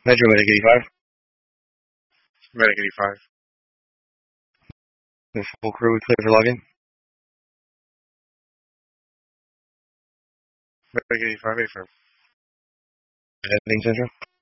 Metro Medic 85. Medic 85. The full crew clear for login. Medic 85, affirm. Heading Central.